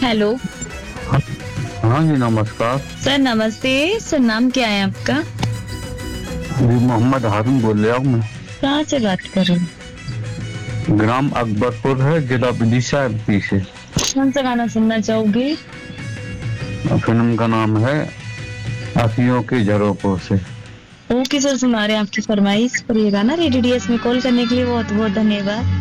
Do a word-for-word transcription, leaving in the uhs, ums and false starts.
Hello. हाँ जी नमस्कार। Sir नमस्ते। सर नाम क्या है आपका? जी मोहम्मद हारून बोल रहा हूँ मैं। कहाँ से बात कर रहे हैं? ग्राम अकबरपुर है, जिला विदिशा एमपी से। कौन सा गाना सुनना चाहोगे? फिल्म का नाम है आशियों के झरोकों से। ओके सर, सुना रहे हैं आपकी फरमाइश पर। ये गाना रेडियो डीएस में कॉल करने के लिए बहुत बहुत धन्यवाद।